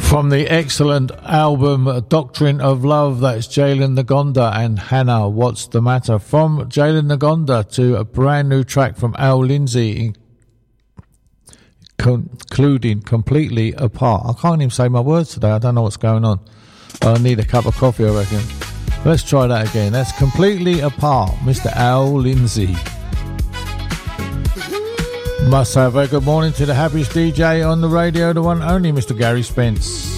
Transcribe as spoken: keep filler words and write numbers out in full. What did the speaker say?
From the excellent album Doctrine of Love, that's Jalen Ngonda and Hannah, What's the Matter? From Jalen Ngonda to a brand new track from Al Lindsay, including Completely Apart. I can't even say my words today, I don't know what's going on. I need a cup of coffee, I reckon. Let's try that again. That's Completely Apart, Mister Al Lindsay. Must say a very good morning to the happiest D J on the radio, the one only, Mister Gary Spence.